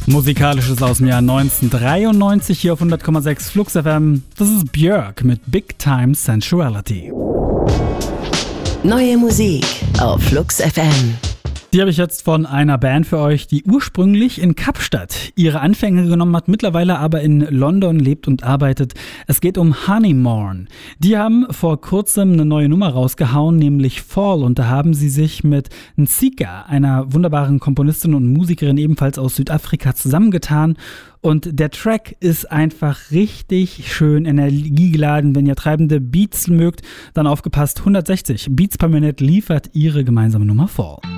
Musikalisches aus dem Jahr 1993 hier auf 100,6 Flux FM. Das ist Björk mit Big Time Sensuality. Neue Musik auf Flux FM. Die habe ich jetzt von einer Band für euch, die ursprünglich in Kapstadt ihre Anfänge genommen hat, mittlerweile aber in London lebt und arbeitet. Es geht um Honeymorn. Die haben vor kurzem eine neue Nummer rausgehauen, nämlich Fall. Und da haben sie sich mit Nsika, einer wunderbaren Komponistin und Musikerin ebenfalls aus Südafrika, zusammengetan. Und der Track ist einfach richtig schön energiegeladen. Wenn ihr treibende Beats mögt, dann aufgepasst. 160 Beats per Minute liefert ihre gemeinsame Nummer Fall.